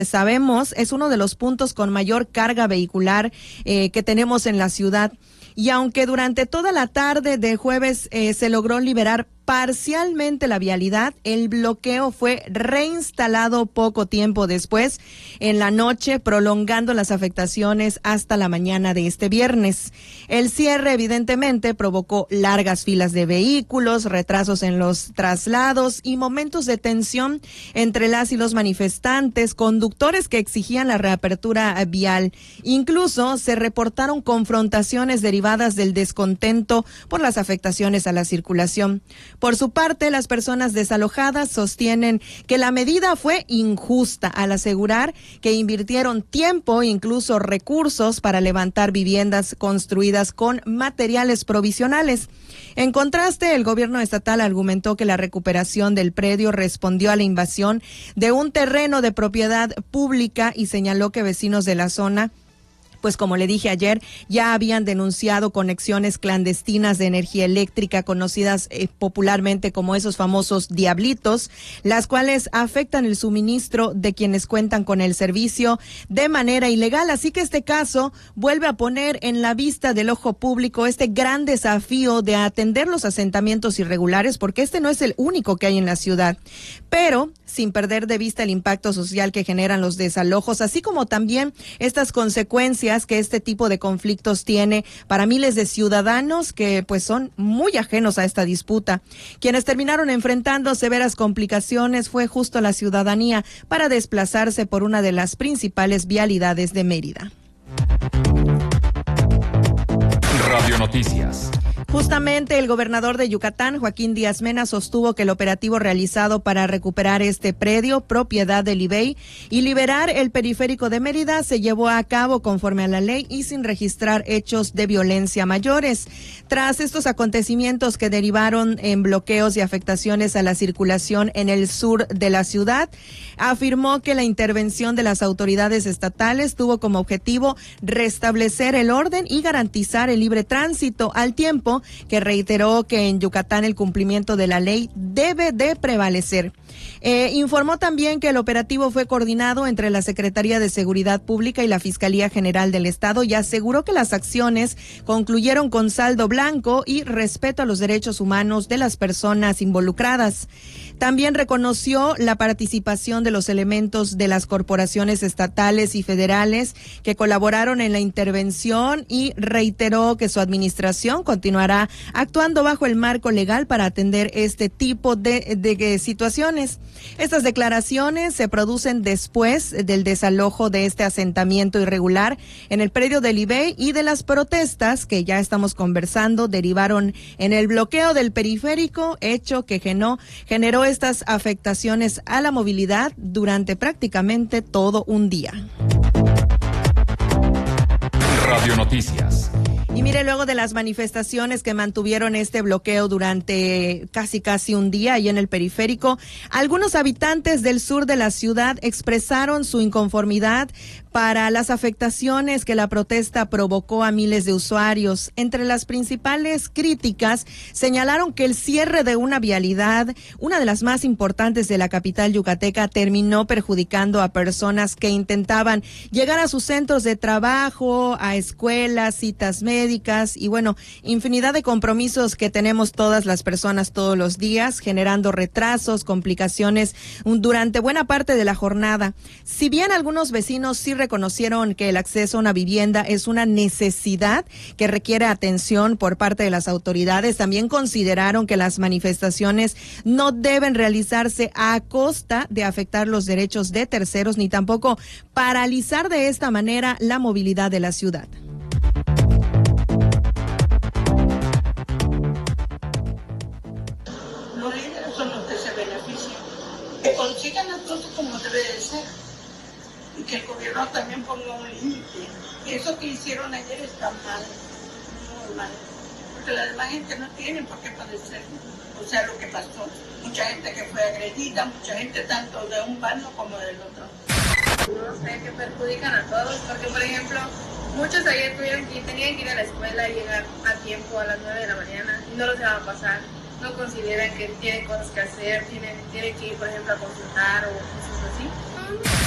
sabemos, es uno de los puntos con mayor carga vehicular que tenemos en la ciudad. Y aunque durante toda la tarde de jueves se logró liberar parcialmente la vialidad, el bloqueo fue reinstalado poco tiempo después en la noche, prolongando las afectaciones hasta la mañana de este viernes. El cierre evidentemente provocó largas filas de vehículos, retrasos en los traslados y momentos de tensión entre las y los manifestantes, conductores que exigían la reapertura vial. Incluso se reportaron confrontaciones derivadas del descontento por las afectaciones a la circulación. Por su parte, las personas desalojadas sostienen que la medida fue injusta al asegurar que invirtieron tiempo, incluso recursos, para levantar viviendas construidas con materiales provisionales. En contraste, el gobierno estatal argumentó que la recuperación del predio respondió a la invasión de un terreno de propiedad pública y señaló que vecinos de la zona, pues como le dije ayer, ya habían denunciado conexiones clandestinas de energía eléctrica conocidas popularmente como esos famosos diablitos, las cuales afectan el suministro de quienes cuentan con el servicio de manera ilegal. Así que este caso vuelve a poner en la vista del ojo público este gran desafío de atender los asentamientos irregulares, porque este no es el único que hay en la ciudad, pero sin perder de vista el impacto social que generan los desalojos, así como también estas consecuencias que este tipo de conflictos tiene para miles de ciudadanos que pues son muy ajenos a esta disputa. Quienes terminaron enfrentando severas complicaciones fue justo la ciudadanía para desplazarse por una de las principales vialidades de Mérida. Radio Noticias. Justamente el gobernador de Yucatán, Joaquín Díaz Mena, sostuvo que el operativo realizado para recuperar este predio, propiedad del IBEI, y liberar el periférico de Mérida se llevó a cabo conforme a la ley y sin registrar hechos de violencia mayores. Tras estos acontecimientos que derivaron en bloqueos y afectaciones a la circulación en el sur de la ciudad, afirmó que la intervención de las autoridades estatales tuvo como objetivo restablecer el orden y garantizar el libre tránsito, al tiempo que reiteró que en Yucatán el cumplimiento de la ley debe de prevalecer. Informó también que el operativo fue coordinado entre la Secretaría de Seguridad Pública y la Fiscalía General del Estado y aseguró que las acciones concluyeron con saldo blanco y respeto a los derechos humanos de las personas involucradas. También reconoció la participación de los elementos de las corporaciones estatales y federales que colaboraron en la intervención y reiteró que su administración continuará actuando bajo el marco legal para atender este tipo de situaciones. Estas declaraciones se producen después del desalojo de este asentamiento irregular en el predio del IBEI y de las protestas que ya estamos conversando derivaron en el bloqueo del periférico, hecho que generó estas afectaciones a la movilidad durante prácticamente todo un día. Radio Noticias. Y mire, luego de las manifestaciones que mantuvieron este bloqueo durante casi un día ahí en el periférico, algunos habitantes del sur de la ciudad expresaron su inconformidad para las afectaciones que la protesta provocó a miles de usuarios. Entre las principales críticas, señalaron que el cierre de una vialidad, una de las más importantes de la capital yucateca, terminó perjudicando a personas que intentaban llegar a sus centros de trabajo, a escuelas, citas médicas y bueno, infinidad de compromisos que tenemos todas las personas todos los días, generando retrasos, complicaciones durante buena parte de la jornada. Si bien algunos vecinos sí reconocieron que el acceso a una vivienda es una necesidad que requiere atención por parte de las autoridades, también consideraron que las manifestaciones no deben realizarse a costa de afectar los derechos de terceros ni tampoco paralizar de esta manera la movilidad de la ciudad. Los líderes son los que se benefician, que consigan las cosas como debe de ser y que el gobierno también ponga un límite. Y eso que hicieron ayer está mal, muy mal, porque la demás gente no tiene por qué padecer, o sea, lo que pasó. Mucha gente que fue agredida, mucha gente tanto de un bando como del otro. No sé, que perjudican a todos, porque por ejemplo, muchos ayer tenían que ir a la escuela y llegar a tiempo a las 9 de la mañana y no los dejaban pasar. No consideran que tienen cosas que hacer, tienen que ir, por ejemplo, a consultar o cosas así.